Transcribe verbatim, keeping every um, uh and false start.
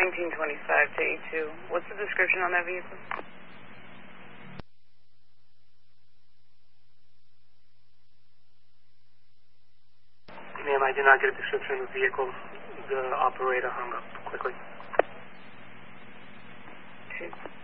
seventeen twenty-five to A two. What's the description on that vehicle? Ma'am, I did not get a description of the vehicle. The operator hung up quickly. Two.